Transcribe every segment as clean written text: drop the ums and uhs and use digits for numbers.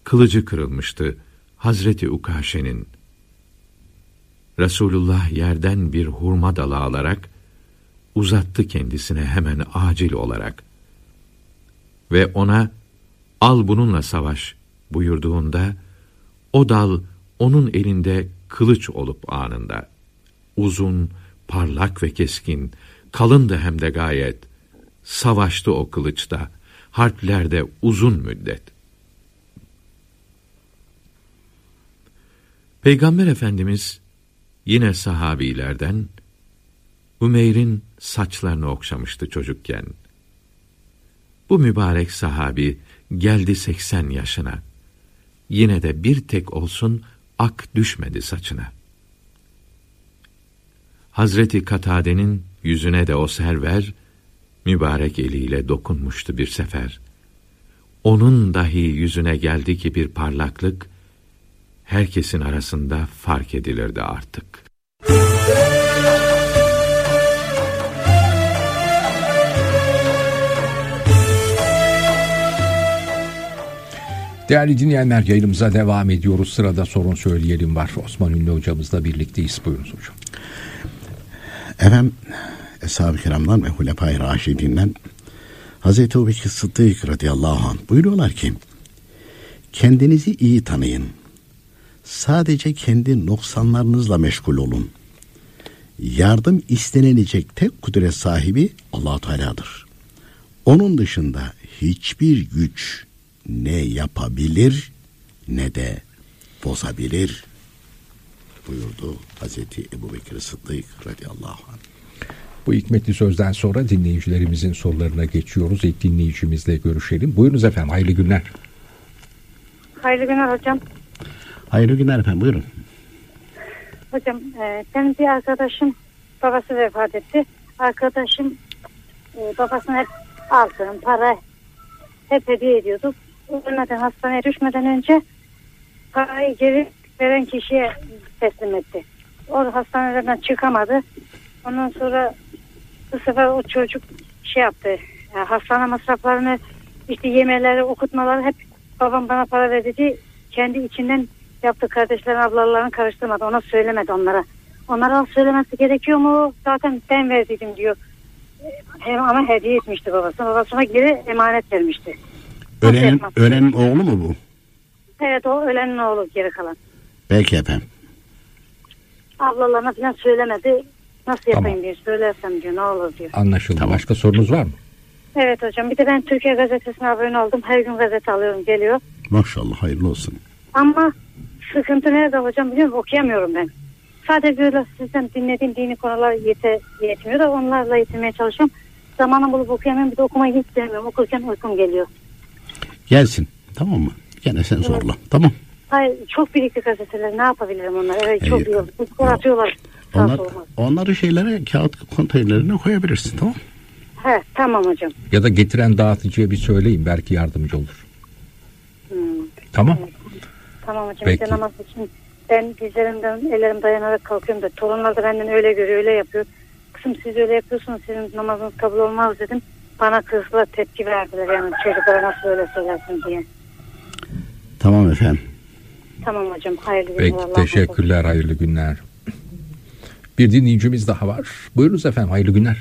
kılıcı kırılmıştı Hazreti Ukaşe'nin. Resulullah yerden bir hurma dalı alarak uzattı kendisine hemen acil olarak. Ve ona al bununla savaş buyurduğunda o dal onun elinde kılıç olup anında. Uzun, parlak ve keskin, kalındı hem de gayet. Savaştı o kılıçta, harplerde uzun müddet. Peygamber Efendimiz yine sahabilerden Ümeyr'in saçlarını okşamıştı çocukken. Bu mübarek sahabi geldi 80 yaşına. Yine de bir tek olsun ak düşmedi saçına. Hazreti Katade'nin yüzüne de o server, mübarek eliyle dokunmuştu bir sefer. Onun dahi yüzüne geldi ki bir parlaklık, herkesin arasında fark edilirdi artık. Değerli dinleyenler, yayınımıza devam ediyoruz. Sırada sorun söyleyelim var. Osman Ünlü hocamızla birlikteyiz. Buyurunuz hocam. Efendim, Eshab-ı Kiram'dan ve Hulefai Raşidinden Hazreti Ebubekir Sıddık radıyallahu anh buyuruyorlar ki, kendinizi iyi tanıyın. Sadece kendi noksanlarınızla meşgul olun. Yardım istenilecek tek kudret sahibi Allah-u Teala'dır. Onun dışında hiçbir güç ne yapabilir ne de bozabilir buyurdu Hazreti Ebubekir Sıddık radıyallahu anh. Bu hikmetli sözden sonra dinleyicilerimizin sorularına geçiyoruz. İlk dinleyicimizle görüşelim. Buyurunuz efendim, hayırlı günler. Hayırlı günler hocam. Hayırlı günler efendim, buyurun. Hocam benim bir arkadaşım babası vefat etti. Arkadaşım babasına hep altın, para hep hediye ediyordu. Ölmeden, hastaneye düşmeden önce parayı geri veren kişiye teslim etti. O hastanelerden çıkamadı. Ondan sonra bu sefer o çocuk şey yaptı. Yani hastane masraflarını, işte yemeleri, okutmaları hep babam bana para verdi diye kendi içinden yaptı. Kardeşlerin, ablalarını karıştırmadı. Ona söylemedi onlara. Onlara söylemesi gerekiyor mu? Zaten ben verdiydim diyor. Ama hediye etmişti babasına. Babasına geri emanet vermişti. Ölenin oğlu mu bu? Evet, o ölenin oğlu geri kalan. Belki efendim. Ablalarına falan söylemedi. Nasıl yapayım diyor. Söylersem diyor, ne olur diyor. Anlaşıldı. Tamam. Başka sorunuz var mı? Evet hocam. Bir de ben Türkiye Gazetesi'ne abone oldum. Her gün gazete alıyorum, geliyor. Maşallah, hayırlı olsun. Ama sıkıntı nerede hocam biliyor musun? Okuyamıyorum ben. Sadece böyle sizden dinlediğim dini konular yetmiyor da onlarla yetinmeye çalışıyorum. Zamanı bulup okuyamıyorum. Bir de okumayı hiç sevmiyorum. Okurken uykum geliyor. Gelsin, tamam mı? Gene sen zorla, tamam. Hayır, çok birikti gazeteler. Ne yapabilirim onlar? Evet, çok iyi. Atıyorlar. Onları şeylere, kağıt konteynerlerine koyabilirsin, tamam. He, tamam hocam. Ya da getiren dağıtıcıya bir söyleyin, belki yardımcı olur. Tamam. Evet. Tamam hocam. Peki. İşte namaz için ben dizlerimden, ellerim dayanarak kalkıyorum da torunlar da benden öyle görüyor, öyle yapıyor. Kızım siz öyle yapıyorsunuz, sizin namazınız kabul olmaz dedim. Bana kızla tepki verdiler, yani çocuklara nasıl öyle söylersin diye. Tamam efendim. Tamam hocam, hayırlı günler. Peki, teşekkürler, hayırlı günler. Bir dinleyicimiz daha var. Buyurunuz efendim, hayırlı günler.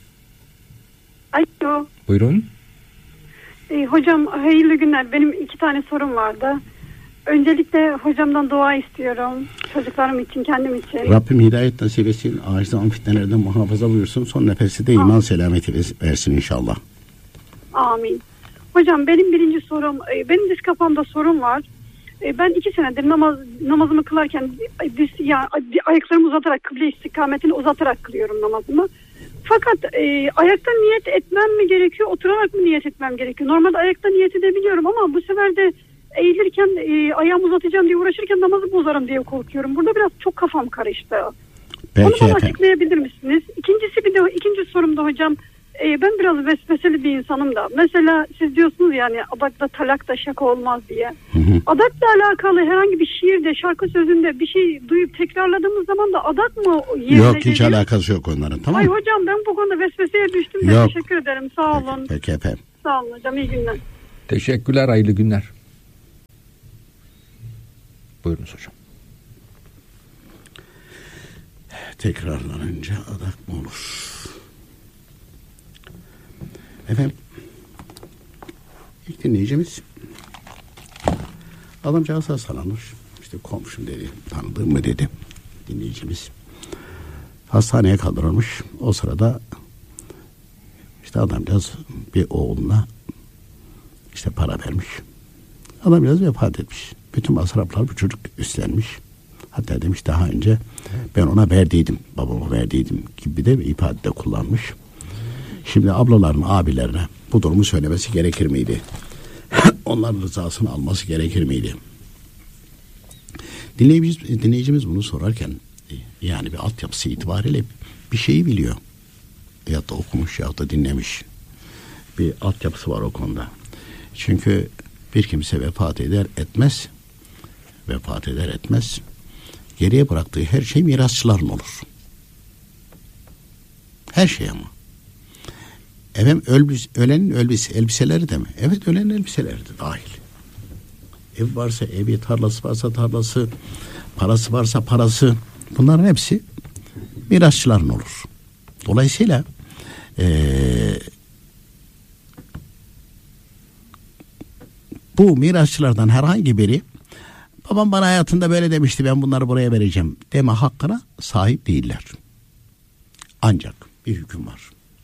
Alo. Buyurun. Hocam hayırlı günler. Benim 2 tane sorum vardı. Öncelikle hocamdan dua istiyorum. Çocuklarım için, kendim için. Rabbim hidayet nasip etsin. Ağaç zaman fitnelerden muhafaza buyursun. Son nefesi de iman selameti versin inşallah. Amin. Hocam benim birinci sorum, benim diz kapağımda sorun var. Ben 2 senedir namazımı kılarken ayaklarımı uzatarak, kıble istikametini uzatarak kılıyorum namazımı. Fakat ayakta niyet etmem mi gerekiyor, oturarak mı niyet etmem gerekiyor? Normalde ayakta niyet edebiliyorum ama bu sefer de eğilirken ayağımı uzatacağım diye uğraşırken namazı bozarım diye korkuyorum. Burada biraz çok kafam karıştı. Peki onu bana efendim. açıklayabilir misiniz? İkinci sorum da hocam, ben biraz vesveseli bir insanım da. Mesela siz diyorsunuz yani adakta talak da şaka olmaz diye. Adakla alakalı herhangi bir şiirde, şarkı sözünde bir şey duyup tekrarladığımız zaman da adak mı yerine Yok, hiç geliyor? alakası yok onların, tamam mı? Ay hocam, ben bu konuda vesveseye düştüm. Yok. Teşekkür ederim, sağ olun. Peki efendim. Sağ olun hocam, iyi günler. Teşekkürler, hayırlı günler. Buyurunuz hocam. Tekrarlanınca adak mı olur? Efendim, ilk dinleyicimiz adamcağız hastalanmış. İşte komşum dedi, tanıdığım mı dedi dinleyicimiz. Hastaneye kaldırılmış. O sırada işte adamcağız bir oğluna işte para vermiş. Adamcağız vefat etmiş. Bütün masraflar bu çocuk üstlenmiş. Hatta demiş daha önce ben ona verdiydim, babama verdiydim gibi de bir ifade kullanmış. Şimdi ablaların abilerine bu durumu söylemesi gerekir miydi? Onların rızasını alması gerekir miydi? Dinleyicimiz bunu sorarken yani bir altyapısı itibariyle bir şeyi biliyor. Ya da okumuş ya da dinlemiş. Bir altyapısı var o konuda. Çünkü bir kimse vefat eder etmez geriye bıraktığı her şey mirasçıların olur. Her şey ama. Efendim ölenin elbiseleri de mi? Evet, ölenin elbiseleri de dahil. Ev varsa evi, tarlası varsa tarlası, parası varsa parası. Bunların hepsi mirasçıların olur. Dolayısıyla bu mirasçılardan herhangi biri babam bana hayatında böyle demişti, ben bunları buraya vereceğim deme hakkına sahip değiller. Ancak bir hüküm var.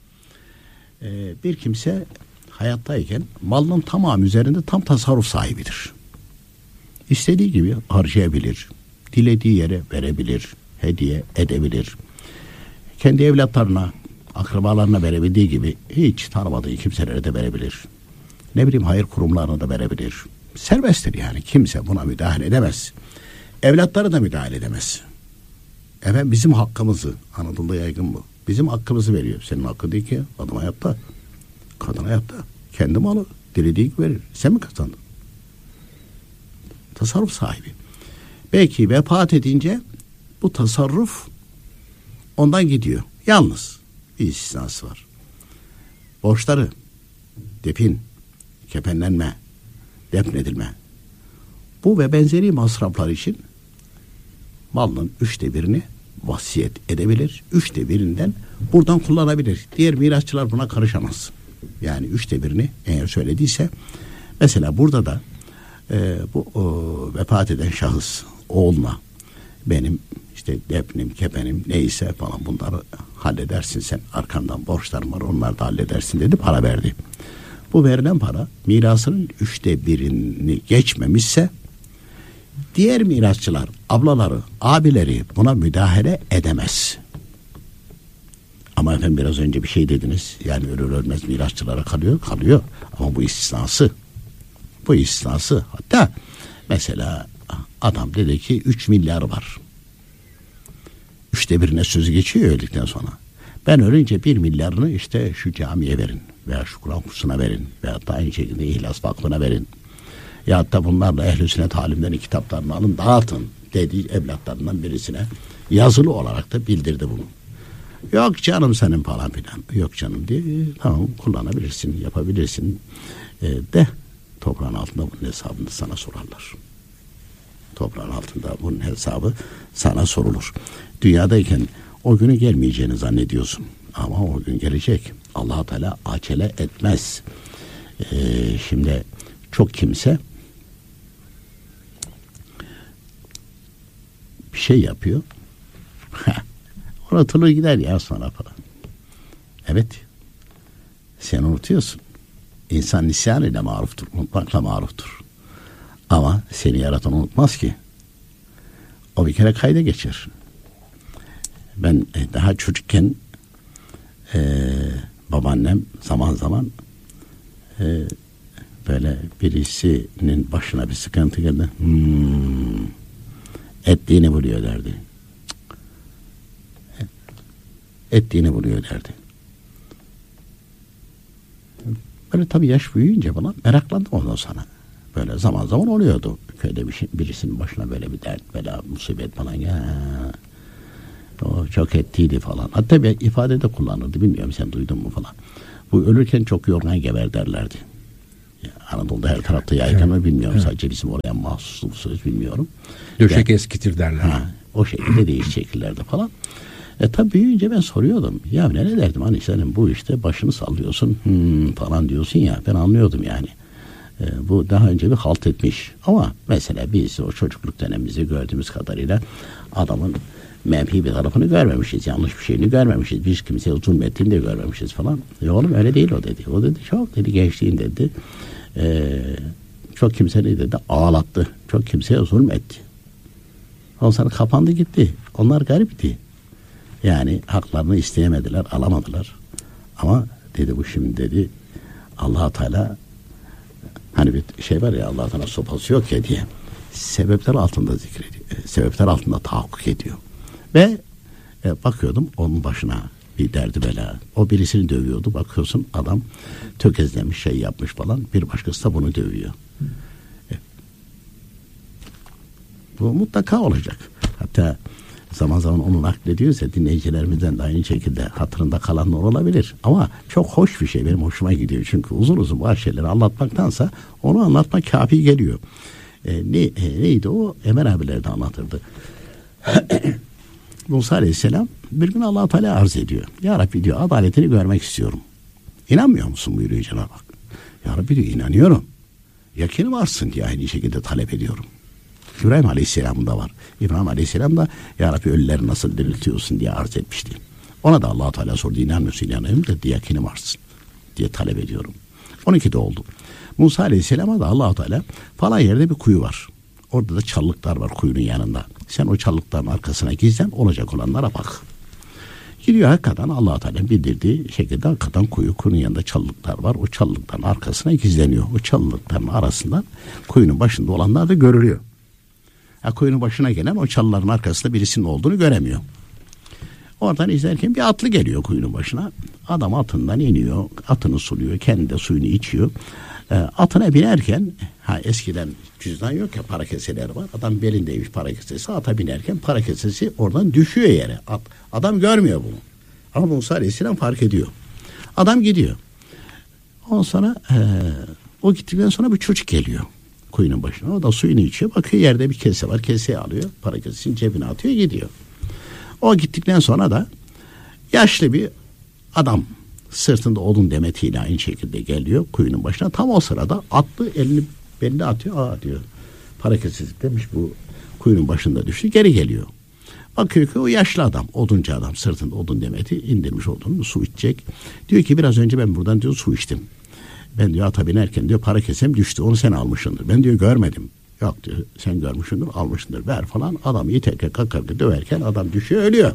Bir kimse hayattayken malının tamamı üzerinde tam tasarruf sahibidir. İstediği gibi harcayabilir. Dilediği yere verebilir. Hediye edebilir. Kendi evlatlarına, akrabalarına verebildiği gibi hiç tanımadığı kimselere de verebilir. Ne bileyim hayır kurumlarına da verebilir. Serbesttir yani. Kimse buna müdahale edemez. Evlatları da müdahale edemez. Efendim bizim hakkımızı, Anadolu'da yaygın bu. Bizim hakkımızı veriyor. Senin hakkın değil ki. Adam hayatta. Kadın hayatta. Kendi malı. Dilediği gibi verir. Sen mi kazandın? Tasarruf sahibi. Belki vefat edince bu tasarruf ondan gidiyor. Yalnız bir istisnası var. Borçları, defin, kefenlenme, defnedilme. Bu ve benzeri masraflar için malının 1/3'ünü vasiyet edebilir. 1/3'ünden buradan kullanabilir. Diğer mirasçılar buna karışamaz. Yani 1/3'ünü eğer söylediyse, mesela burada da bu vefat eden şahıs oğluna benim işte defnim, kefenim neyse falan bunları halledersin sen. Arkandan borçlarım var, onları da halledersin dedi, para verdi. Bu verilen para mirasının 1/3'ünü geçmemişse diğer mirasçılar, ablaları, abileri buna müdahale edemez. Ama efendim biraz önce bir şey dediniz. Yani ölür ölmez mirasçılara kalıyor. Ama bu istisnası. Hatta mesela adam dedi ki 3 milyar var. 1/3'üne sözü geçiyor öldükten sonra. Ben ölünce 1 milyarını işte şu camiye verin veya şu Kur'an kursuna verin veya da aynı şekilde İhlas Vakfı'na verin. Ya hatta bunlarla Ehl-i Sünnet alimlerin kitaplarını alın dağıtın dediği evlatlarından birisine yazılı olarak da bildirdi bunu. Yok canım senin falan filan. Yok canım diye tamam kullanabilirsin, yapabilirsin de toprağın altında bunun hesabını sana sorarlar. Toprağın altında bunun hesabı sana sorulur. Dünyadayken o günü gelmeyeceğini zannediyorsun. Ama o gün gelecek. Allah-u Teala acele etmez. Şimdi çok kimse bir şey yapıyor. Unutulur gider ya sonra falan. Evet. Sen unutuyorsun. İnsan nisyan ile maruftur. Unutmakla maruftur. Ama seni yaratan unutmaz ki. O bir kere kayda geçer. Ben daha çocukken babaannem zaman zaman böyle birisinin başına bir sıkıntı geldi. Ettiğini buluyor derdi. Ettiğini buluyor derdi. Böyle tabii yaş büyüyünce falan meraklandım ondan sonra. Böyle zaman zaman oluyordu. Köyde birisinin başına böyle bir dert, bela, musibet falan. Ya, o çok ettiydi falan. Hatta bir ifade de kullanırdı. Bilmiyorum sen duydun mu falan. Bu ölürken çok yorgan geber derlerdi. Anadolu'da her tarafta yaygın mı bilmiyorum. Sadece bizim oraya mahsus mu söz bilmiyorum. Döşek eskitir derler. O şekilde değişik şekillerde falan. Tabii büyüyünce ben soruyordum. Ya ne derdim, hani senin bu işte başını sallıyorsun falan diyorsun ya, ben anlıyordum yani. Bu daha önce bir halt etmiş. Ama mesela biz o çocukluk dönemimizi gördüğümüz kadarıyla adamın menfi bir tarafını görmemişiz. Yanlış bir şeyini görmemişiz. Biz kimseye zulmettiğini de görmemişiz falan. Oğlum öyle değil o dedi. O dedi çok dedi gençliğin dedi. Çok kimseyi dedi ağlattı. Çok kimseye zulmetti. Ondan sonra kapandı gitti. Onlar garipti. Yani haklarını isteyemediler, alamadılar. Ama dedi bu şimdi dedi Allah-u Teala, hani bir şey var ya, Allah-u Teala sopası yok ya diye, sebepler altında zikrediyor. Sebepler altında tahakkuk ediyor. Ve bakıyordum onun başına bir derdi bela. O birisini dövüyordu. Bakıyorsun adam tökezlemiş, şey yapmış falan. Bir başkası da bunu dövüyor. Bu mutlaka olacak. Hatta zaman zaman onu naklediyorsa dinleyicilerimizden de aynı şekilde hatırında kalanlar olabilir. Ama çok hoş bir şey, benim hoşuma gidiyor. Çünkü uzun uzun bu şeyleri anlatmaktansa onu anlatmak kafi geliyor. Neydi o? Ömer abiler de anlatırdı. Musa Aleyhisselam bir gün Allah-u Teala arz ediyor. Ya Rabbi diyor, adaletini görmek istiyorum. İnanmıyor musun buyuruyor Cenab-ı Hak. Ya Rabbi diyor, inanıyorum. Yakini varsın diye aynı şekilde talep ediyorum. İbrahim Aleyhisselam'ın da var. İbrahim Aleyhisselam da Ya Rabbi ölüleri nasıl diriltiyorsun diye arz etmişti. Ona da Allah-u Teala sordu, inanmıyorsun, inanıyorum da yakini varsın diye talep ediyorum. 12'de oldu. Musa Aleyhisselam'a da Allah-u Teala falan yerde bir kuyu var. Orada da çalılıklar var kuyunun yanında. Sen o çalılıkların arkasına gizlen, olacak olanlara bak. Gidiyor, hakikaten Allah-u Teala bildirdiği şekilde hakikaten kuyunun yanında çalılıklar var. O çalılıkların arkasına gizleniyor. O çalılıkların arasından kuyunun başında olanlar da görülüyor. Kuyunun başına gelen o çalıların arkasında birisinin olduğunu göremiyor. Oradan izlerken bir atlı geliyor kuyunun başına. Adam atından iniyor, atını suluyor, kendi de suyunu içiyor. Atına binerken, eskiden cüzdan yok ya, para keseler var. Adam belindeymiş para kesesi, ata binerken para kesesi oradan düşüyor yere. Adam görmüyor bunu. Ama Musa Aleyhisselam fark ediyor. Adam gidiyor. Ondan sonra o gittikten sonra bir çocuk geliyor kuyunun başına. O da suyunu içiyor. Bakıyor yerde bir kese var. Keseyi alıyor. Para kesesini cebine atıyor, gidiyor. O gittikten sonra da yaşlı bir adam sırtında odun demetiyle aynı şekilde geliyor kuyunun başına. Tam o sırada atlı elini beline atıyor. Diyor, para kesesi demiş, bu kuyunun başında düştü. Geri geliyor. Bakıyor ki o yaşlı adam, oduncu adam, sırtında odun demeti indirmiş odunu, su içecek. Diyor ki biraz önce ben buradan diyor su içtim. Ben diyor ata binerken diyor para kesem düştü, onu sen almışsındır. Ben diyor görmedim. Yok diyor, sen görmüşsündür, almışsındır, ver falan. Adam iterken kakarken döverken adam düşüyor, ölüyor.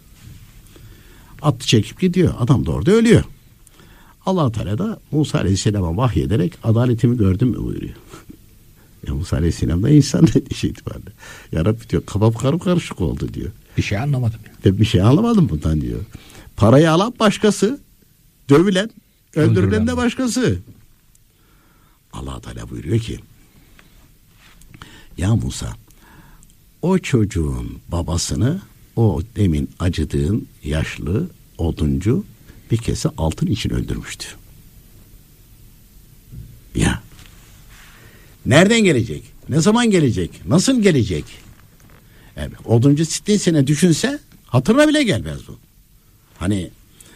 Atlı çekip gidiyor. Adam da orada ölüyor. Allah-u Teala da Musa Aleyhisselam'a vahyederek adaletimi gördün mü buyuruyor. Musa Aleyhisselam da insan dediği itibariyle. Ya Rabbi diyor, kafam karışık oldu diyor. Bir şey anlamadım. Bir şey anlamadım bundan diyor. Parayı alan başkası, dövülen, öldürülen de başkası. Allah-u Teala buyuruyor ki, ya Musa, o çocuğun babasını o demin acıdığın yaşlı oduncu bir kese altın için öldürmüştü. Ya nereden gelecek? Ne zaman gelecek? Nasıl gelecek? Yani, oduncu sittin sene düşünse hatırına bile gelmez bu. Hani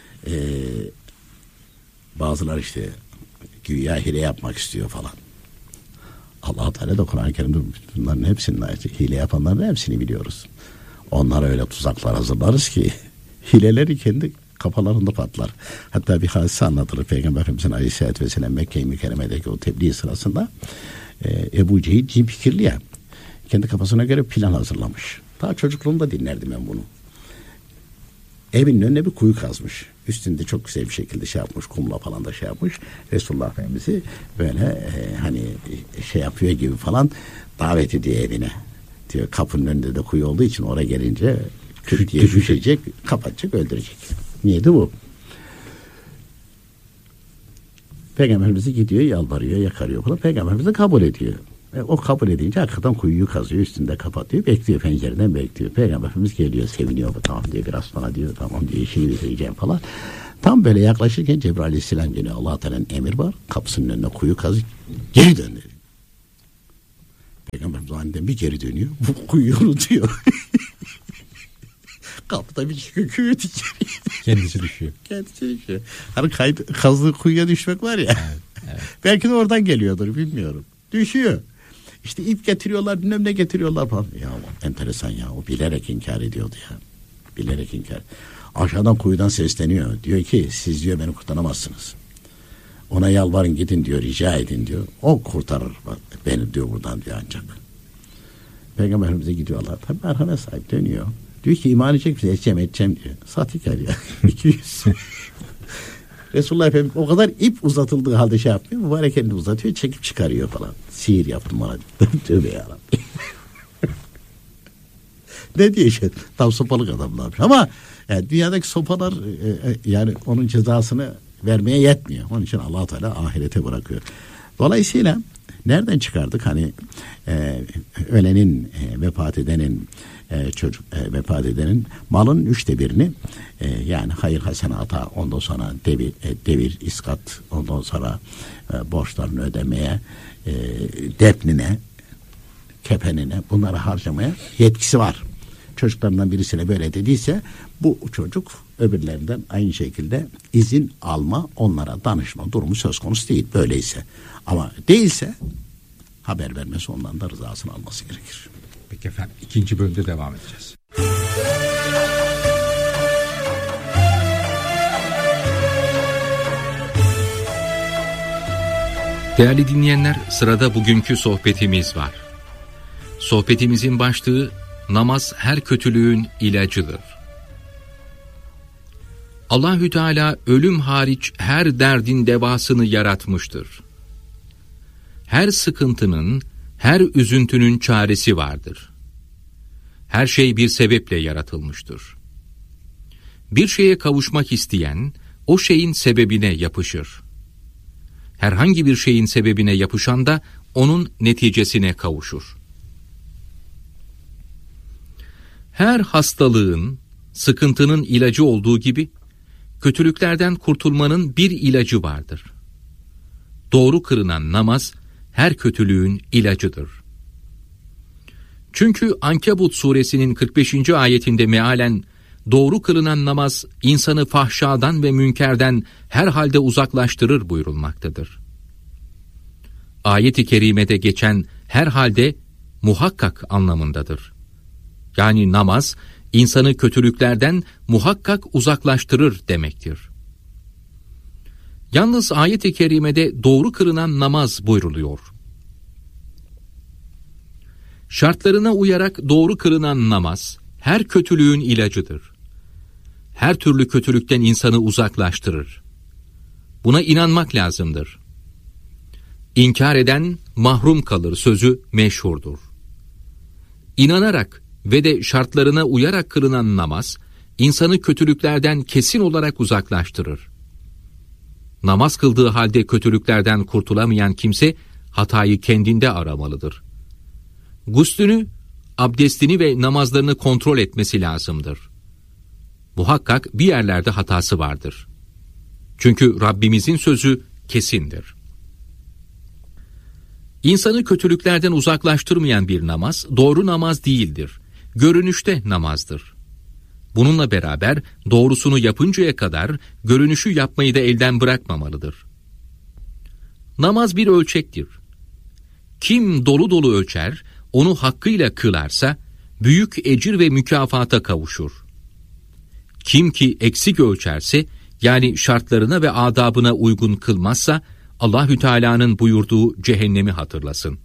bazılar işte güya hile yapmak istiyor falan. Allah-u Teala da Kur'an-ı Kerim'de bunların hepsini, hile yapanların hepsini biliyoruz. Onlara öyle tuzaklar hazırlarız ki hileleri kendi kafalarında patlar. Hatta bir hadise anlatılır. Peygamber Efendimiz'in Aleyhisselatü Vesselam Mekke-i Mükerreme'deki o tebliğ sırasında Ebu Cehil cin fikirli ya, kendi kafasına göre plan hazırlamış. Ta çocukluğumda dinlerdim ben bunu. Evinin önüne bir kuyu kazmış. Üstünde çok güzel bir şekilde şey yapmış, kumla falan da şey yapmış. Resulullah Efendimiz'i böyle hani şey yapıyor gibi falan davet ediyor evine. Diyor, kapının önünde de kuyu olduğu için oraya gelince küt diye düşecek, kapatacak, öldürecek. Niyeti bu. Peygamberimiz gidiyor, yalvarıyor, yakarıyor falan. Peygamberimiz de kabul ediyor. O kabul edince hakikaten kuyuyu kazıyor, üstünde kapatıyor, bekliyor, pencereden bekliyor. Peygamberimiz geliyor, seviniyor, tamam diyor, biraz sonra diyor, tamam diyor, işini bitireceğim falan. Tam böyle yaklaşırken Cebrail Aleyhisselam geliyor. Allah Teala'nın emir var. Kapısının önüne kuyu kazı. Geri dön dedi. Peygamberimiz aniden bir geri dönüyor. Bu kuyuyu unutuyor. Kapıda bir köküğü içeri. Kendisi düşüyor. Kendisi düşüyor. Hani kazdığı kuyuya düşmek var ya. Evet. Belki de oradan geliyordur, bilmiyorum. Düşüyor. İşte ip getiriyorlar, bilmem ne getiriyorlar falan. Ya enteresan ya. O bilerek inkar ediyordu ya. Bilerek inkar. Aşağıdan kuyudan sesleniyor. Diyor ki siz diyor beni kurtaramazsınız. Ona yalvarın gidin diyor, rica edin diyor. O kurtarır beni diyor buradan diyor ancak. Peygamberimize gidiyor Allah. Tabi merhamet sahibi dönüyor. Diyor ki iman edecek misin? Edeceğim diyor. Sahtekar ya. 200. Resulullah Efendimiz o kadar ip uzatıldığı halde şey yapmıyor. Mübarek elini uzatıyor, çekip çıkarıyor falan. Sihir yaptım bana. Tövbe yarabbim. Ne diye şey? Tam sopalık adamlarmış. Ama yani dünyadaki sopalar yani onun cezasını vermeye yetmiyor. Onun için Allah Teala ahirete bırakıyor. Dolayısıyla nereden çıkardık? Hani ölenin, vefat edenin vefat edenin malın 1/3'ini yani hayır hasenata, ondan sonra devir iskat, ondan sonra borçlarını ödemeye, defnine, kefenine, bunları harcamaya yetkisi var. Çocuklarından birisine böyle dediyse bu çocuk öbürlerinden aynı şekilde izin alma, onlara danışma durumu söz konusu değil. Böyleyse. Ama değilse haber vermesi, ondan da rızasını alması gerekir. Peki efendim, 2. bölümde devam edeceğiz. Değerli dinleyenler, sırada bugünkü sohbetimiz var. Sohbetimizin başlığı namaz her kötülüğün ilacıdır. Allahü Teala ölüm hariç her derdin devasını yaratmıştır. Her sıkıntının, her üzüntünün çaresi vardır. Her şey bir sebeple yaratılmıştır. Bir şeye kavuşmak isteyen o şeyin sebebine yapışır. Herhangi bir şeyin sebebine yapışan da onun neticesine kavuşur. Her hastalığın, sıkıntının ilacı olduğu gibi, kötülüklerden kurtulmanın bir ilacı vardır. Doğru kılınan namaz, her kötülüğün ilacıdır. Çünkü Ankebut suresinin 45. ayetinde mealen, doğru kılınan namaz, insanı fahşadan ve münkerden herhalde uzaklaştırır buyurulmaktadır. Ayet-i kerimede geçen herhalde, muhakkak anlamındadır. Yani namaz, insanı kötülüklerden muhakkak uzaklaştırır demektir. Yalnız ayet-i kerimede doğru kılınan namaz buyruluyor. Şartlarına uyarak doğru kılınan namaz, her kötülüğün ilacıdır. Her türlü kötülükten insanı uzaklaştırır. Buna inanmak lazımdır. İnkar eden mahrum kalır sözü meşhurdur. İnanarak ve de şartlarına uyarak kılınan namaz, insanı kötülüklerden kesin olarak uzaklaştırır. Namaz kıldığı halde kötülüklerden kurtulamayan kimse, hatayı kendinde aramalıdır. Guslünü, abdestini ve namazlarını kontrol etmesi lazımdır. Muhakkak bir yerlerde hatası vardır. Çünkü Rabbimizin sözü kesindir. İnsanı kötülüklerden uzaklaştırmayan bir namaz, doğru namaz değildir. Görünüşte namazdır. Bununla beraber doğrusunu yapıncaya kadar görünüşü yapmayı da elden bırakmamalıdır. Namaz bir ölçektir. Kim dolu dolu ölçer, onu hakkıyla kılarsa büyük ecir ve mükafata kavuşur. Kim ki eksik ölçerse, yani şartlarına ve adabına uygun kılmazsa, Allahü Teala'nın buyurduğu cehennemi hatırlasın.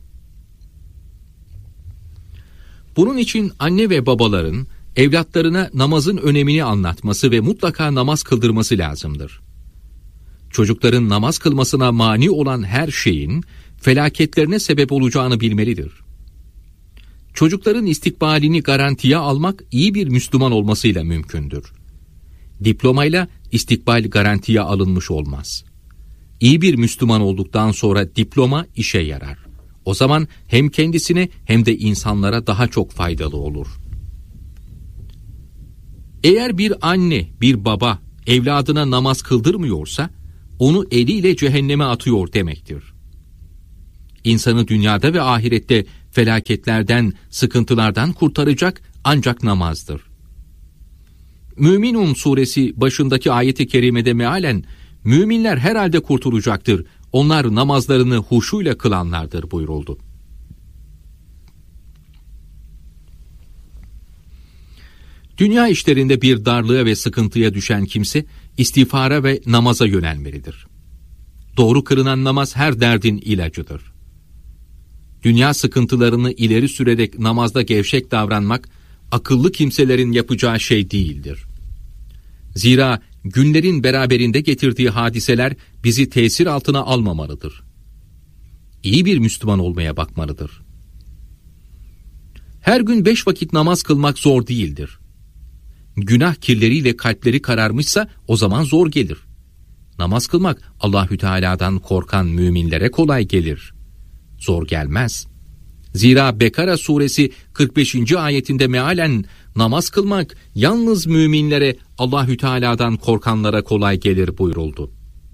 Bunun için anne ve babaların evlatlarına namazın önemini anlatması ve mutlaka namaz kıldırması lazımdır. Çocukların namaz kılmasına mani olan her şeyin felaketlerine sebep olacağını bilmelidir. Çocukların istikbalini garantiye almak iyi bir Müslüman olmasıyla mümkündür. Diplomayla istikbal garantiye alınmış olmaz. İyi bir Müslüman olduktan sonra diploma işe yarar. O zaman hem kendisine hem de insanlara daha çok faydalı olur. Eğer bir anne, bir baba evladına namaz kıldırmıyorsa onu eliyle cehenneme atıyor demektir. İnsanı dünyada ve ahirette felaketlerden, sıkıntılardan kurtaracak ancak namazdır. Müminun suresi başındaki ayeti kerimede mealen, müminler herhalde kurtulacaktır, onlar namazlarını huşuyla kılanlardır buyuruldu. Dünya işlerinde bir darlığa ve sıkıntıya düşen kimse, istiğfara ve namaza yönelmelidir. Doğru kılınan namaz her derdin ilacıdır. Dünya sıkıntılarını ileri sürerek namazda gevşek davranmak, akıllı kimselerin yapacağı şey değildir. Zira günlerin beraberinde getirdiği hadiseler bizi tesir altına almamalıdır. İyi bir Müslüman olmaya bakmalıdır. Her gün 5 vakit namaz kılmak zor değildir. Günah kirleriyle kalpleri kararmışsa o zaman zor gelir. Namaz kılmak Allahü Teala'dan korkan müminlere kolay gelir. Zor gelmez. Zira Bekara suresi 45. ayetinde mealen namaz kılmak yalnız müminlere, Allahü Teala'dan korkanlara kolay gelir buyuruldu.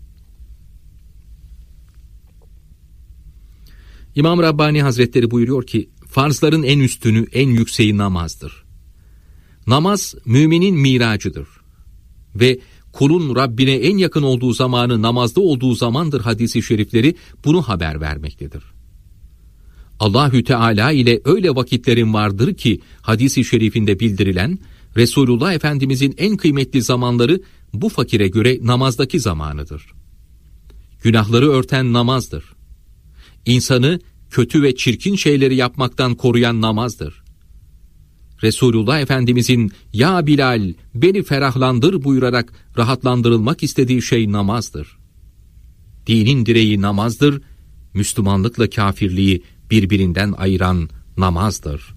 İmam Rabbani Hazretleri buyuruyor ki, farzların en üstünü, en yükseği namazdır. Namaz müminin miracıdır ve kulun Rabbine en yakın olduğu zamanı namazda olduğu zamandır hadisi şerifleri bunu haber vermektedir. Allahü Teala ile öyle vakitlerin vardır ki hadisi şerifinde bildirilen, Resulullah Efendimizin en kıymetli zamanları bu fakire göre namazdaki zamanıdır. Günahları örten namazdır. İnsanı kötü ve çirkin şeyleri yapmaktan koruyan namazdır. Resulullah Efendimizin "Ya Bilal, beni ferahlandır" buyurarak rahatlandırılmak istediği şey namazdır. Dinin direği namazdır, Müslümanlıkla kafirliği birbirinden ayıran namazdır.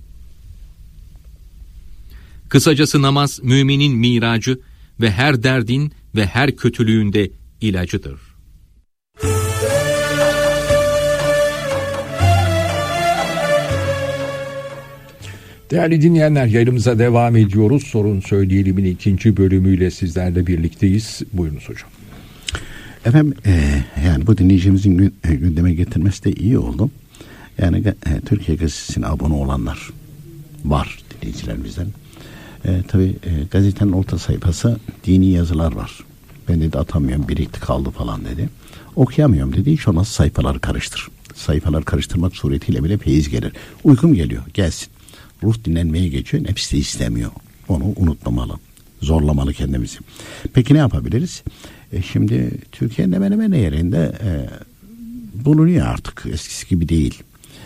Kısacası namaz müminin miracı ve her derdin ve her kötülüğün de ilacıdır. Değerli dinleyenler, yayınımıza devam ediyoruz. Sorun Söyleyelim'in 2. bölümüyle sizlerle birlikteyiz. Buyurunuz hocam. Efendim yani bu dinleyicimizin gündeme getirmesi de iyi oldu. Yani Türkiye Gazetesi'ne abone olanlar var dinleyicilerimizden. Tabii gazetenin orta sayfası dini yazılar var. Ben dedi atamıyorum, birikti kaldı falan dedi. Okuyamıyorum dedi. Hiç olmazsa sayfaları karıştır. Sayfaları karıştırmak suretiyle bile feyiz gelir. Uykum geliyor, gelsin. Ruh dinlenmeye geçiyor, nefs de istemiyor. Onu unutmamalı, zorlamalı kendimizi. Peki ne yapabiliriz? Şimdi Türkiye'nin hemen hemen yerinde bulunuyor artık, eskisi gibi değil.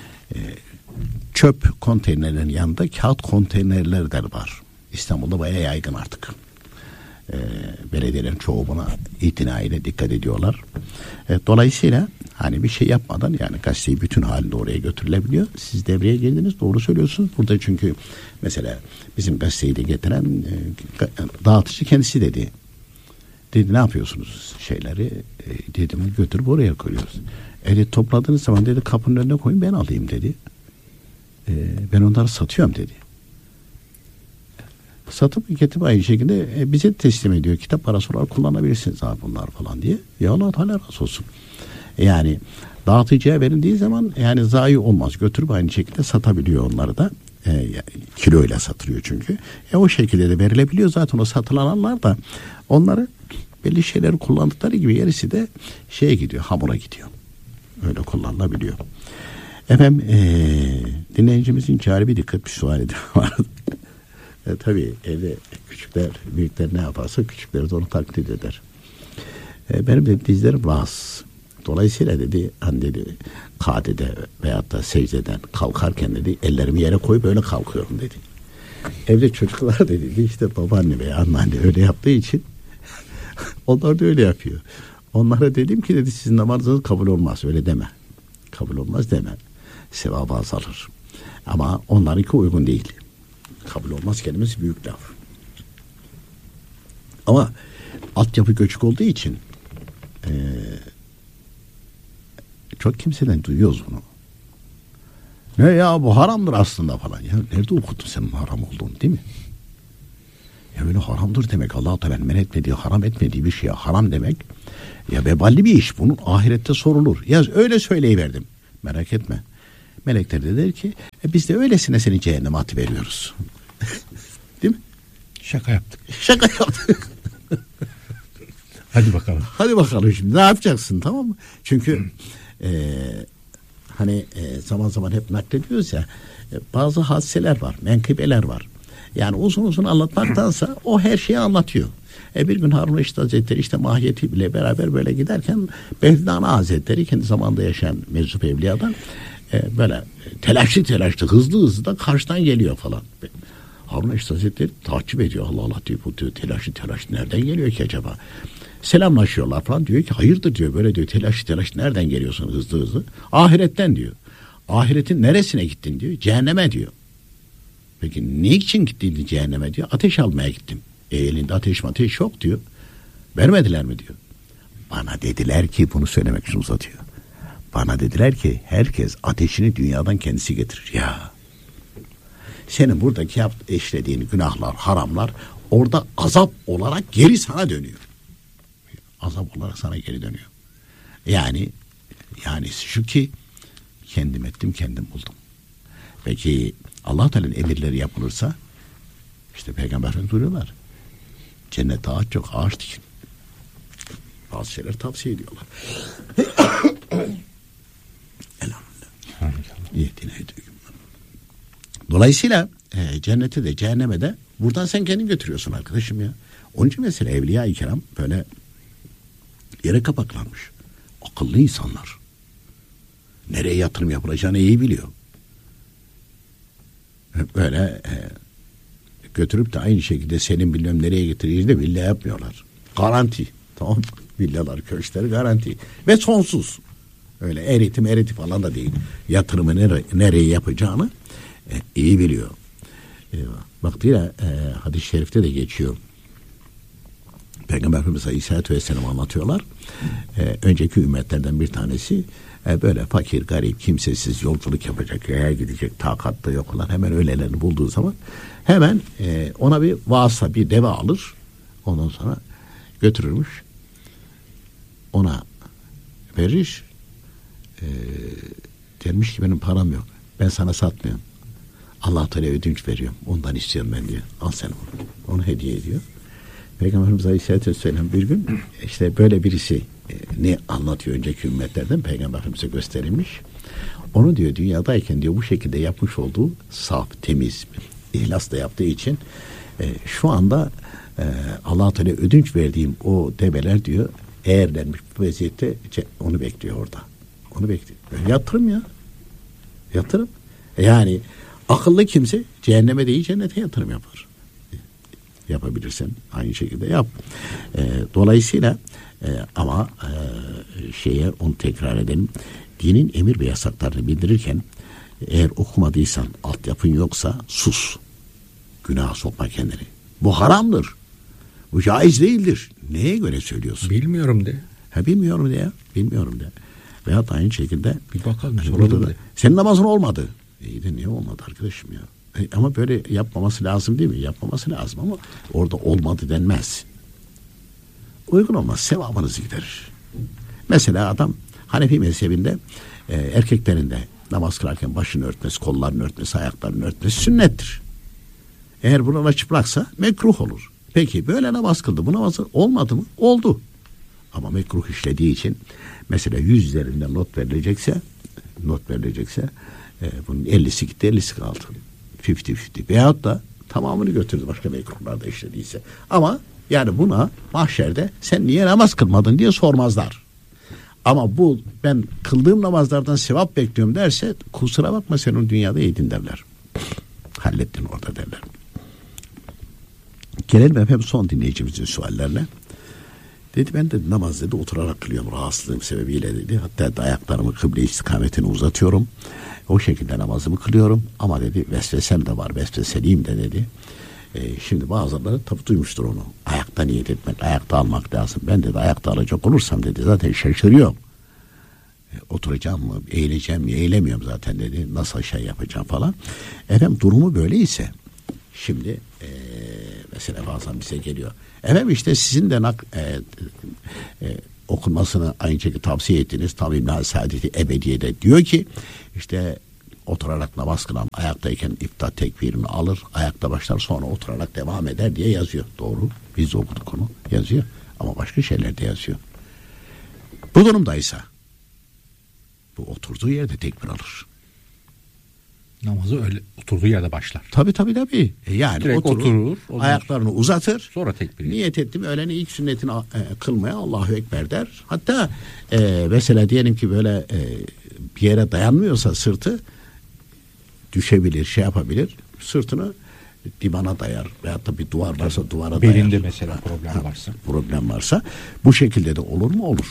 Çöp konteynerlerin yanında kağıt konteynerler de var. İstanbul'da bayağı yaygın artık. Belediyelerin çoğu buna itinayla dikkat ediyorlar. Dolayısıyla hani bir şey yapmadan, yani gazeteyi bütün halinde oraya götürülebiliyor. Siz devreye girdiniz, doğru söylüyorsunuz. Burada çünkü mesela bizim gazeteyi de getiren dağıtıcı kendisi dedi. Dedi ne yapıyorsunuz şeyleri? Dedim götürüp oraya koyuyoruz. Topladığınız zaman dedi kapının önüne koyun, ben alayım dedi. Ben onları satıyorum dedi. Satıp getirip aynı şekilde bize teslim ediyor. Kitap parası olarak kullanabilirsiniz abi bunlar falan diye. Ya Allah Teala razı olsun. Yani dağıtıcıya verildiği zaman yani zayi olmaz. Götürüp aynı şekilde satabiliyor onları da. Kiloyla satılıyor çünkü. O şekilde de verilebiliyor. Zaten o satılanlar da onları belli şeyleri kullandıkları gibi gerisi de şeye gidiyor, hamura gidiyor. Öyle kullanılabiliyor. Efendim dinleyicimizin çare bir dikkat bir suali de vardı. Tabii evde küçükler, büyükler ne yaparsa küçükler de onu taklit eder. Benim de dizlerim rahatsız. Dolayısıyla dedi hani dedi kadede veyahut da secdeden kalkarken dedi ellerimi yere koyup böyle kalkıyorum dedi. Evde çocuklar dedi işte babaanne veya anneanne öyle yaptığı için onlar da öyle yapıyor. Onlara dedim ki dedi sizin namazınız kabul olmaz, öyle deme. Kabul olmaz deme. Sevabı azalır. Ama onlarınki uygun değil. Kabul olmaz kelimesi büyük laf. Ama altyapı göçük olduğu için çok kimseden duyuyoruz bunu. Ne ya bu haramdır aslında falan. Ya nerede okudun sen haram olduğunu, değil mi? Ya böyle haramdır demek. Allah-u Teala men etmediği, haram etmediği bir şeye haram demek. Ya veballi bir iş. Bunun ahirette sorulur. Ya öyle söyleyiverdim. Merak etme. Melekler de der ki biz de öylesine seni cehenneme atıveriyoruz. Değil mi? Şaka yaptık. Şaka yaptık. Hadi bakalım. Hadi bakalım şimdi ne yapacaksın, tamam mı? Çünkü zaman zaman hep naklediyoruz ya, bazı hadiseler var, menkıbeler var. Yani uzun uzun anlatmaktansa o her şeyi anlatıyor. Bir gün Harun Reşit Hazretleri işte mahiyeti bile beraber böyle giderken Behdana Hazretleri kendi zamanında yaşayan meczup evliyadan böyle telaşlı hızlı da karşıdan geliyor falan. Harun Reşit Hazretleri takip ediyor. Allah Allah diyor, bu diyor telaşı nereden geliyor ki acaba? Selamlaşıyorlar falan, diyor ki hayırdır diyor, böyle diyor telaş nereden geliyorsun hızlı? Ahiretten diyor. Ahiretin neresine gittin diyor. Cehenneme diyor. Peki ne için gittin cehenneme diyor. Ateş almaya gittim. Elinde ateş yok diyor. Vermediler mi diyor. Bana dediler ki, bunu söylemek için uzatıyor. Bana dediler ki herkes ateşini dünyadan kendisi getirir. Ya senin buradaki işlediğin günahlar, haramlar orada azap olarak geri sana dönüyor. Azap olarak sana geri dönüyor. Yani şu ki kendim ettim, kendim buldum. Peki Allah Teala'nın emirleri yapılırsa, işte Peygamberimiz buyuruyorlar, cennette ağaç dikin. Bazı şeyler tavsiye ediyorlar. Elhamdülillah. Dolayısıyla cennete de cehenneme de buradan sen kendin götürüyorsun arkadaşım ya. Onun için mesela Evliya-i Kiram böyle yere kapaklanmış. Akıllı insanlar. Nereye yatırım yapılacağını iyi biliyor. Böyle götürüp de aynı şekilde senin bilmem nereye getireceğini de villa yapmıyorlar. Garanti. Tamam. Villalar, köşkleri garanti. Ve sonsuz. Öyle eriti falan da değil. Yatırımı nereye yapacağını iyi biliyor. Vaktiyle hadis-i şerifte de geçiyor. Peygamber Efendimiz Aleyhisselatü Vesselam anlatıyorlar. Önceki ümmetlerden bir tanesi böyle fakir, garip, kimsesiz yolculuk yapacak, yaya gidecek, takatlı yok olan hemen öylelerini bulduğu zaman hemen ona bir vasıta, bir deve alır. Ondan sonra götürürmüş. Ona verir. Dermiş ki benim param yok. Ben sana satmıyorum. Allah Teala ödünç veriyorum. Ondan istiyorum ben diyor. Al sen onu. Onu hediye ediyor. Peygamberimiz Aleyhisselatü Vesselam bir gün işte böyle birisi ne anlatıyor önceki ümmetlerden Peygamberimize gösterilmiş. Onu diyor dünyadayken diyor bu şekilde yapmış olduğu saf, temiz, ihlasla yaptığı için şu anda Allah Teala ödünç verdiğim o develer diyor eğerlenmiş bu vaziyette onu bekliyor orada. Onu bekliyor. Yatırım ya. Yatırım. Yani akıllı kimse cehenneme değil cennete yatırım yapar. Yapabilirsen aynı şekilde yap. Dolayısıyla ama onu tekrar edelim. Dinin emir ve yasaklarını bildirirken eğer okumadıysan, altyapın yoksa sus. Günaha sokma kendini. Bu haramdır. Bu caiz değildir. Neye göre söylüyorsun? Bilmiyorum de. Bilmiyorum de ya. Bilmiyorum de. Veyahut aynı şekilde bir bakalım, soralım de. Senin namazın olmadı. İyi de niye olmadı arkadaşım ya? Ama böyle yapmaması lazım değil mi? Yapmaması lazım ama orada olmadı denmez. Uygun olmaz. Sevabınızı giderir. Mesela adam Hanefi mezhebinde erkeklerin de namaz kılarken başını örtmesi, kollarını örtmesi, ayaklarını örtmesi sünnettir. Eğer buna çıplaksa mekruh olur. Peki böyle namaz kıldı. Bu namazı olmadı mı? Oldu. Ama mekruh işlediği için mesela 100 üzerinden not verilecekse bunun 50'si gitti, 50'si kaldı. 50-50. Veyahut da tamamını götürdü başka mekruhlarda işlediyse. Ama yani buna mahşerde sen niye namaz kılmadın diye sormazlar. Ama bu ben kıldığım namazlardan sevap bekliyorum derse kusura bakma sen onu dünyada yedin derler. Hallettin orada derler. Gelelim efendim son dinleyicimizin suallerine. Dedi ben de namaz dedi oturarak kılıyorum rahatsızlığım sebebiyle dedi. Hatta ayaklarımı kıble istikametine uzatıyorum. O şekilde namazımı kılıyorum. Ama dedi vesvesem de var, vesveseliyim de dedi. Şimdi bazıları tabi duymuştur onu. Ayakta niyet etmek, ayakta almak lazım. Ben de ayakta alacak olursam dedi zaten şaşırıyorum. Oturacağım mı, eğileceğim mi, eğilemiyorum zaten dedi. Nasıl yapacağım falan. Efendim durumu böyleyse şimdi mesela bazen bize geliyor. Efendim işte sizin de okunmasını aynı şekilde tavsiye ettiniz. Tamim-i Saadeti Ebediye'de diyor ki işte oturarak namaz kılan ayaktayken iftihar tekbirini alır, ayakta başlar, sonra oturarak devam eder diye yazıyor. Doğru. Biz de okuduk onu. Yazıyor. Ama başka şeyler de yazıyor. Bu durumdaysa bu oturduğu yerde tekbir alır. Namazı öyle oturduğu yerde başlar. Tabii. Yani direkt oturur, ayaklarını uzatır. Sonra tekbir. Niyet ettim öğlenin ilk sünnetini kılmaya Allahu Ekber der. Hatta mesela diyelim ki böyle bir yere dayanmıyorsa sırtı düşebilir, şey yapabilir. Sırtını divana dayar veyahut da bir duvar varsa duvara dayar. Belinde mesela problem varsa bu şekilde de olur mu? Olur.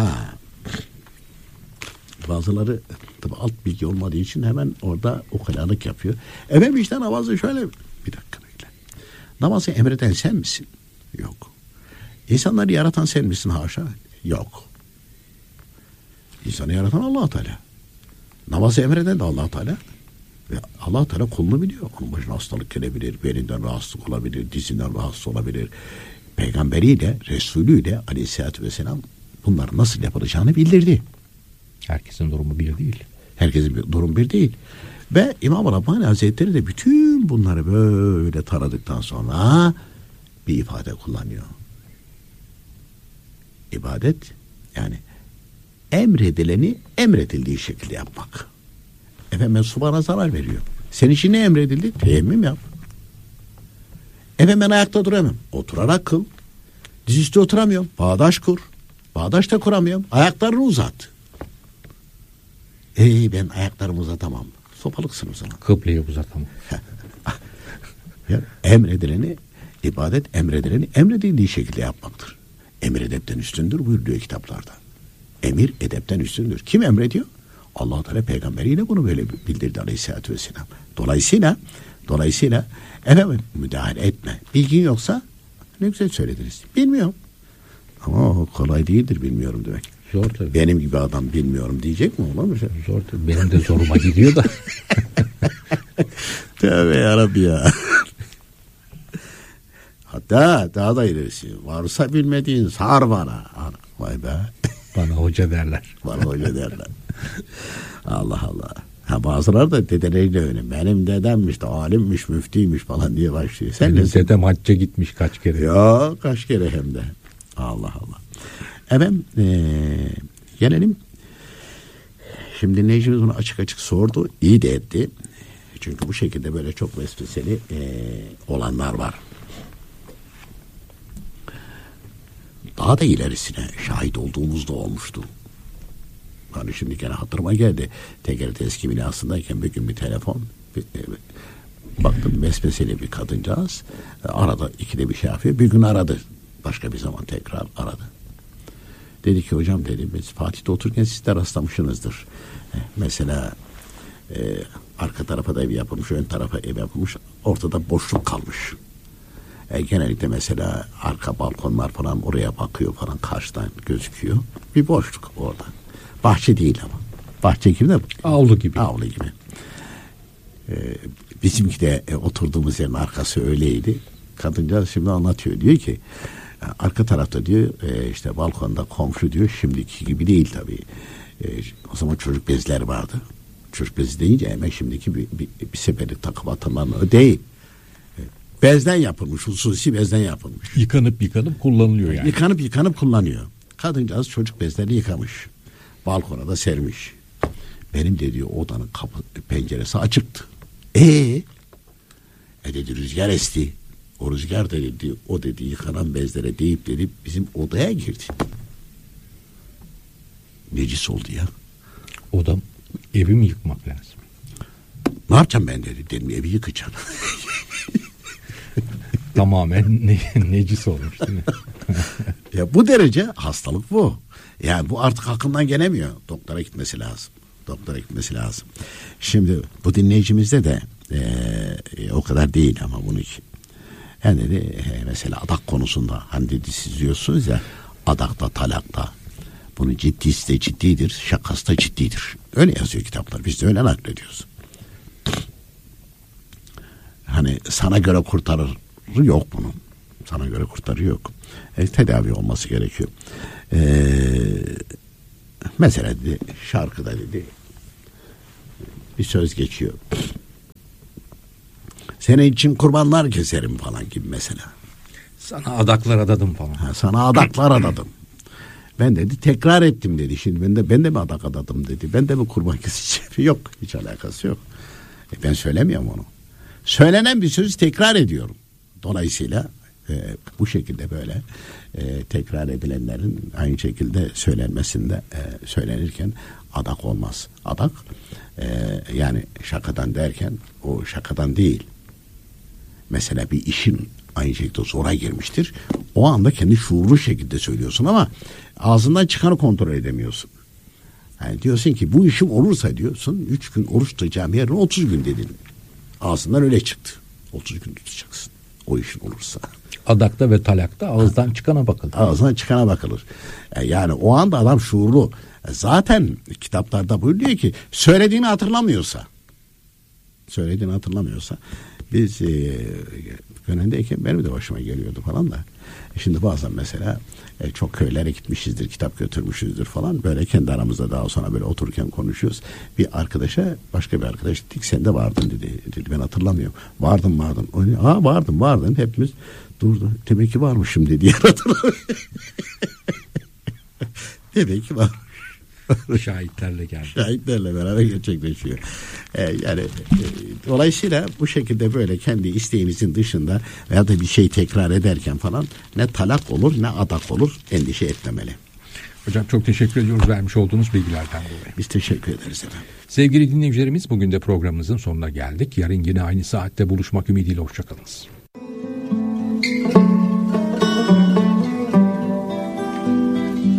Bazıları tabi alt bilgi olmadığı için hemen orada ukalalık yapıyor. Efendim işte namazı şöyle, bir dakika bekle. Namazı emreden sen misin? Yok. İnsanları yaratan sen misin? Haşa. Yok. İnsanı yaratan Allah Teala. Namazı emreden de Allah Teala. Ve Allah Teala kulunu biliyor. Onun başına hastalık gelebilir, belinden rahatsızlık olabilir, dizinden rahatsız olabilir. Peygamberiyle, Resulüyle Aleyhisselatü Vesselam bunların nasıl yapılacağını bildirdi. Herkesin durumu bir değil. Herkesin durumu bir değil. Ve İmam-ı Rabbani Hazretleri de bütün bunları böyle taradıktan sonra bir ifade kullanıyor. İbadet yani emredileni emredildiği şekilde yapmak. Efendim ben bana zarar veriyor. Senin için ne emredildi? Teyemmüm yap. Efendim ben ayakta duramıyorum. Oturarak kıl. Dizüstü oturamıyorum. Bağdaş kur. Bağdaş da kuramıyorum. Ayaklarını uzat. Ben ayaklarımı uzatamam. Sopalıksın o zaman. Kıbleyi uzatamam. Emredileni, ibadet emredileni emredildiği şekilde yapmaktır. Emir edepten üstündür buyuruyor kitaplarda. Emir edepten üstündür. Kim emrediyor? Allah Teala peygamberiyle bunu böyle bildirdi Aleyhisselatü Vesselam. Dolayısıyla efendim müdahale etme. Bilgin yoksa ne güzel söylediniz. Bilmiyorum. Ama kolay değildir bilmiyorum demek. Zor tabii. Benim gibi adam bilmiyorum diyecek mi? Olur mu? Zor tabii. Benim de zoruma gidiyor da. Tövbe yarabbi ya. Hatta daha da ilerisi. Varsa bilmediğin sar bana. Vay be. Bana hoca derler. Bana hoca derler. Allah Allah. Bazıları da dedeleriyle öyle. Benim dedemmiş de alimmiş, müftiymiş falan diye başlıyor. Benim dedem hacca gitmiş kaç kere. Ya kaç kere hem de. Allah Allah. Efendim gelelim. Şimdi dinleyicimiz bunu açık açık sordu. İyi de etti. Çünkü bu şekilde böyle çok vesveseli olanlar var. Daha da ilerisine şahit olduğumuz da olmuştu. Hani şimdi gene hatırıma geldi. Tekerrüt eski binasındayken bir gün bir telefon. Baktım vesveseli bir kadıncağız. Arada ikide bir şey yapıyor. Bir gün aradı. Başka bir zaman tekrar aradı. Dedi ki hocam dedi biz Fatih'te otururken siz de rastlamışsınızdır. Mesela arka tarafa da ev yapılmış, ön tarafa ev yapılmış. Ortada boşluk kalmış. Genellikle mesela arka balkonlar falan oraya bakıyor falan karşıdan gözüküyor. Bir boşluk orada. Bahçe değil ama. Bahçe gibi de avlu gibi. Avlu gibi. Bizimki de oturduğumuz yerin arkası öyleydi. Kadıncağız şimdi anlatıyor. Diyor ki arka tarafta diyor işte balkonda komşu diyor şimdiki gibi değil tabii. O zaman çocuk bezler vardı. Çocuk bezi deyince hemen şimdiki bir seferlik takıp atılan değil. Bezden yapılmış, hususi bezden yapılmış. Yıkanıp kullanılıyor yani. Yıkanıp kullanıyor. Kadıncağız çocuk bezlerini yıkamış. Balkona da sermiş. Benim de diyor odanın penceresi açıktı. Dedi rüzgar esti. O rüzgar da dedi o dedi yıkanan bezlere deyip dedi bizim odaya girdi. Necis oldu ya. Oda evi mi yıkmak lazım? Ne yapacağım ben dedi. Dedim evi yıkacağım. Tamamen necis olmuş değil mi? Ya bu derece hastalık bu. Yani bu artık aklından gelemiyor. Doktora gitmesi lazım. Şimdi bu dinleyicimizde de o kadar değil ama bunu yani dedi mesela adak konusunda hani dedi siz diyorsunuz ya adakta talakta bunun ciddisi de ciddidir, şakası da ciddidir. Öyle yazıyor kitaplar. Biz de öyle naklediyoruz. Hani sana göre kurtarır yok bunun. Sana göre kurtarı yok. Tedavi olması gerekiyor. Mesela dedi, şarkıda dedi bir söz geçiyor. Senin için kurbanlar keserim falan gibi mesela. Sana adaklar adadım falan. Sana adaklar adadım. Ben dedi tekrar ettim dedi. Şimdi ben de mi adak adadım dedi. Ben de mi kurban keseceğim? Yok, hiç alakası yok. Ben söylemiyorum onu. Söylenen bir sözü tekrar ediyorum. Dolayısıyla bu şekilde böyle tekrar edilenlerin aynı şekilde söylenmesinde söylenirken adak olmaz. Adak yani şakadan derken o şakadan değil. Mesela bir işin aynı şekilde zora girmiştir. O anda kendi şuurlu şekilde söylüyorsun ama ağzından çıkanı kontrol edemiyorsun. Yani diyorsun ki bu işim olursa diyorsun 3 gün oruç tutacağım yerine 30 gün dedin. Ağzından öyle çıktı. 30 gün tutacaksın. O işin olursa. Adakta ve talakta ağızdan çıkana bakılır. Ağzından çıkana bakılır. Yani o anda adam şuurlu. Zaten kitaplarda buyuruyor ki söylediğini hatırlamıyorsa biz Gönen'deyken benim de başıma geliyordu falan da. Şimdi bazen mesela çok köylere gitmişizdir, kitap götürmüşüzdür falan. Böyle kendi aramızda daha sonra böyle otururken konuşuyoruz. Bir arkadaşa, başka bir arkadaş dedik sen de vardın dedi. Ben hatırlamıyorum. Vardım. Vardın. Hepimiz durdu. Demek ki varmışım dedi. Demek ki var. Şahitlerle geldi. Şahitlerle beraber gerçekleşiyor. Dolayısıyla bu şekilde böyle kendi isteğimizin dışında veya da bir şey tekrar ederken falan ne talak olur ne adak olur, endişe etmemeli. Hocam çok teşekkür ediyoruz vermiş olduğunuz bilgilerden dolayı. Biz teşekkür ederiz efendim. Sevgili dinleyicilerimiz, bugün de programımızın sonuna geldik. Yarın yine aynı saatte buluşmak ümidiyle hoşçakalınız.